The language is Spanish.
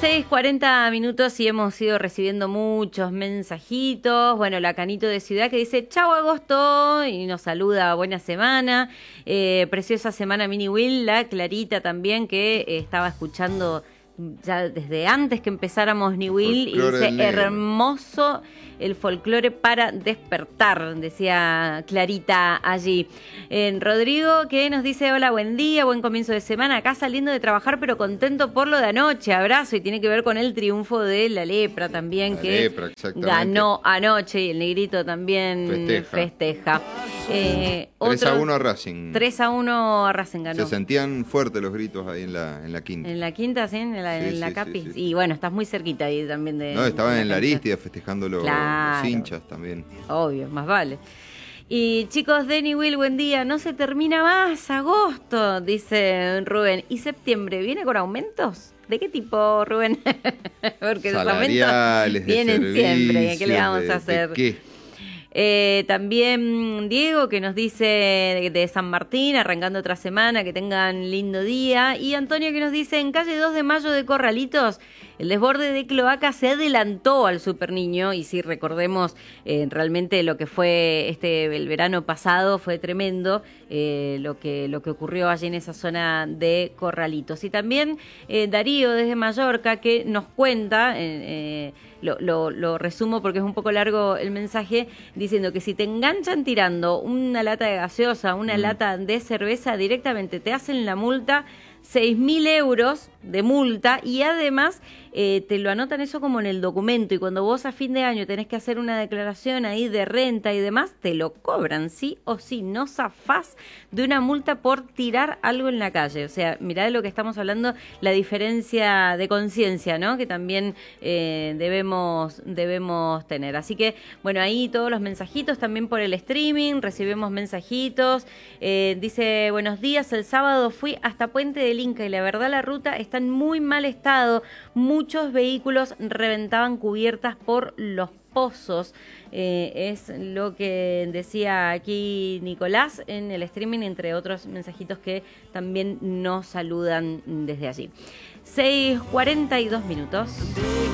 6:40 y hemos ido recibiendo muchos mensajitos. Bueno, la Canito de Ciudad que dice chau agosto y nos saluda, buena semana. Preciosa semana Mini Will, la Clarita también que estaba escuchando ya desde antes que empezáramos Ni Will y dice hermoso el folclore para despertar, decía Clarita allí. Rodrigo que nos dice hola, buen día, buen comienzo de semana, acá saliendo de trabajar pero contento por lo de anoche, abrazo, y tiene que ver con el triunfo de la Lepra también, que ganó anoche y el Negrito también festeja. 3-1 a Racing. 3-1 a Racing ganó. Se sentían fuertes los gritos ahí en la quinta. En la quinta, sí, en la Capi. Sí. Y bueno, estás muy cerquita ahí también de... No, estaban en la Aristida festejándolo, claro, los hinchas también. Obvio, más vale. Y chicos, Denny Will, buen día. No se termina más agosto, dice Rubén. ¿Y septiembre viene con aumentos? ¿De qué tipo, Rubén? Porque los aumentos vienen siempre. ¿Qué le vamos a hacer? ¿De qué? También Diego que nos dice de San Martín, arrancando otra semana, que tengan lindo día. Y Antonio que nos dice, en calle 2 de Mayo de Corralitos, el desborde de cloaca se adelantó al Super Niño. Y si recordemos realmente lo que fue el verano pasado, fue tremendo lo que ocurrió allí en esa zona de Corralitos. Y también Darío desde Mallorca que nos cuenta... Lo resumo porque es un poco largo el mensaje, diciendo que si te enganchan tirando una lata de gaseosa, una lata de cerveza, directamente te hacen la multa, 6.000 euros de multa, y además te lo anotan eso como en el documento, y cuando vos a fin de año tenés que hacer una declaración ahí de renta y demás, te lo cobran, sí o sí, no zafás de una multa por tirar algo en la calle. O sea, mirá de lo que estamos hablando, la diferencia de conciencia, ¿no?, que también debemos tener. Así que, bueno, ahí todos los mensajitos, también por el streaming, recibimos mensajitos. Dice, buenos días, el sábado fui hasta Puente del Inca y la verdad la ruta está en muy mal estado, muchos vehículos reventaban cubiertas por los pozos, es lo que decía aquí Nicolás en el streaming, entre otros mensajitos que también nos saludan desde allí. 6:42